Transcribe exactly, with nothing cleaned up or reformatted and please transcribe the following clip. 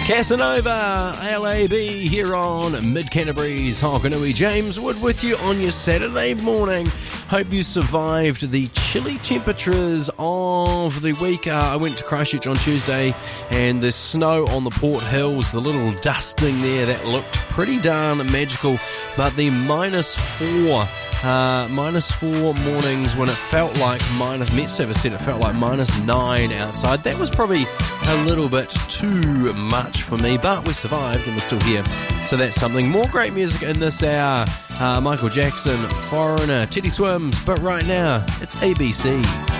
Casanova, L A B here on Mid Canterbury's Hokanui. James Wood with you on your Saturday morning. Hope you survived the chilly temperatures of the week. Uh, I went to Christchurch on Tuesday and the snow on the Port Hills, the little dusting there, that looked pretty darn magical. But the minus four Uh, minus four mornings when it felt like minus, Met Service said it felt like minus nine outside. That was probably a little bit too much for me, but we survived and we're still here. So that's something. More great music in this hour. Uh, Michael Jackson, Foreigner, Teddy Swims, but right now it's A B C.